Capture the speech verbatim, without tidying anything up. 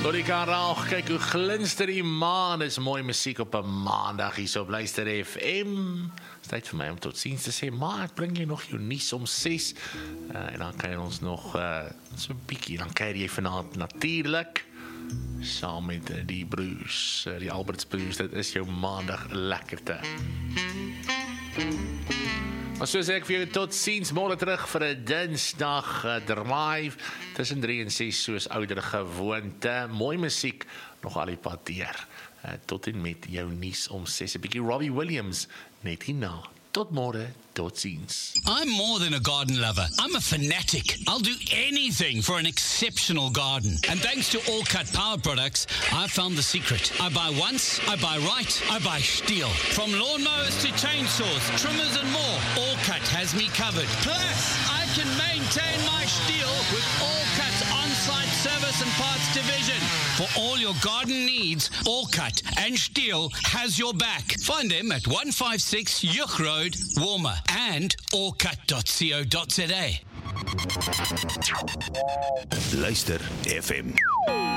Tot die kan raag, kyk hoe glinster die maan, is mooi musiek op 'n maandag hier so op Luister F M. Is tyd vir my om tot ziens te sê, maar ek bring jy nog jou nuus om ses, uh, en dan kan jy ons nog uh, so 'n bietjie, dan kyk jy vanaand natuurlik, saam met uh, die broers, uh, die Alberts broers, dit is jou maandag lekkerte. Maar so sê ek vir jou tot ziens, môre terug vir 'n Dinsdag uh, drive, tussen drie en ses soos ouder gewoonte, mooi musiek, nog al die pad deur, uh, tot en met jou nuus om ses, 'n bietjie Robbie Williams, net hierna, tot môre, tot ziens. I'm more than a garden lover. I'm a fanatic. I'll do anything for an exceptional garden. And thanks to All Cut Power Products, I've found the secret. I buy once, I buy right, I buy Stihl. From lawnmowers to chainsaws, trimmers and more, All Cut has me covered. Plus, I can maintain my Stihl with All Cut's on-site service and parts division. For all your garden needs, All Cut and Stihl has your back. Find them at one five six Yuch Road, Warmer, and all cut dot co dot za. Luister F M.